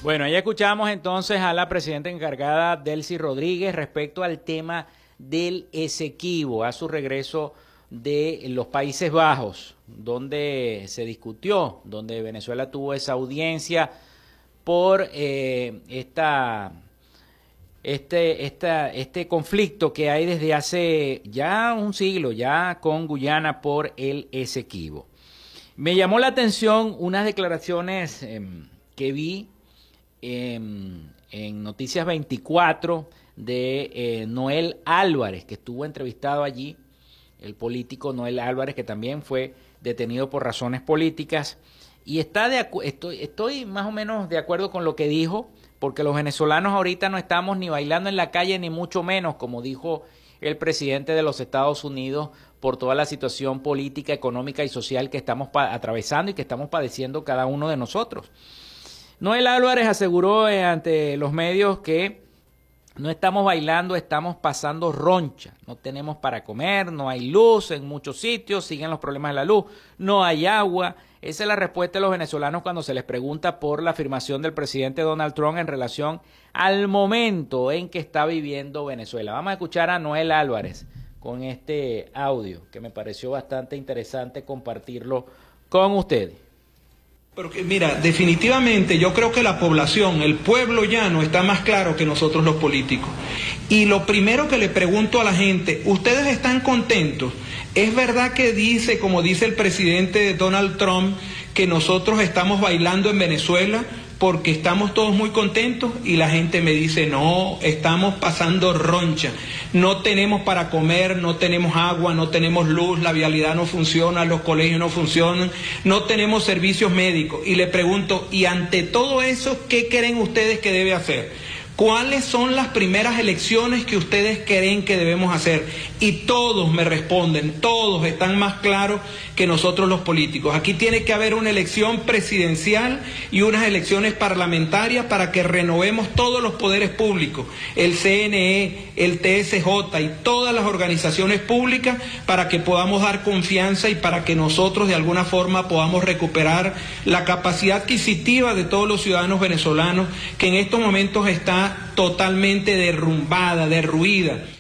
Bueno, ya escuchamos entonces a la presidenta encargada, Delcy Rodríguez, respecto al tema del Esequibo, a su regreso de los Países Bajos, donde se discutió, donde Venezuela tuvo esa audiencia por este conflicto que hay desde hace ya un siglo, ya con Guyana por el Esequibo. Me llamó la atención unas declaraciones que vi en Noticias 24 de Noel Álvarez, que estuvo entrevistado allí, el político Noel Álvarez, que también fue detenido por razones políticas, y estoy más o menos de acuerdo con lo que dijo, porque los venezolanos ahorita no estamos ni bailando en la calle, ni mucho menos, como dijo el presidente de los Estados Unidos, por toda la situación política, económica y social que estamos atravesando y que estamos padeciendo cada uno de nosotros. Noel Álvarez aseguró ante los medios que no estamos bailando, estamos pasando roncha. No tenemos para comer, no hay luz en muchos sitios, siguen los problemas de la luz, no hay agua. Esa es la respuesta de los venezolanos cuando se les pregunta por la afirmación del presidente Donald Trump en relación al momento en que está viviendo Venezuela. Vamos a escuchar a Noel Álvarez con este audio que me pareció bastante interesante compartirlo con ustedes. Porque mira, definitivamente yo creo que la población, el pueblo llano está más claro que nosotros los políticos. Y lo primero que le pregunto a la gente, ¿ustedes están contentos? ¿Es verdad que dice, como dice el presidente Donald Trump, que nosotros estamos bailando en Venezuela porque estamos todos muy contentos? Y la gente me dice, no, estamos pasando roncha. No tenemos para comer, no tenemos agua, no tenemos luz, la vialidad no funciona, los colegios no funcionan, no tenemos servicios médicos. Y le pregunto, ¿y ante todo eso qué creen ustedes que debe hacer? ¿Cuáles son las primeras elecciones que ustedes creen que debemos hacer? Y todos me responden, todos están más claros que nosotros los políticos. Aquí tiene que haber una elección presidencial y unas elecciones parlamentarias para que renovemos todos los poderes públicos, el CNE, el TSJ y todas las organizaciones públicas, para que podamos dar confianza y para que nosotros de alguna forma podamos recuperar la capacidad adquisitiva de todos los ciudadanos venezolanos, que en estos momentos está totalmente derrumbada, derruida.